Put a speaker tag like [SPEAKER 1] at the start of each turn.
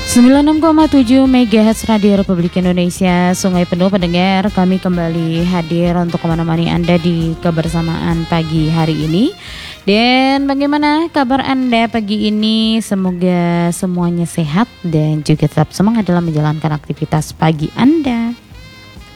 [SPEAKER 1] 96,7 MHz Radio Republik Indonesia. Sungai penuh pendengar, kami kembali hadir untuk menemani Anda di kebersamaan pagi hari ini. Dan bagaimana kabar Anda pagi ini? Semoga semuanya sehat dan juga tetap semangat dalam menjalankan aktivitas pagi Anda.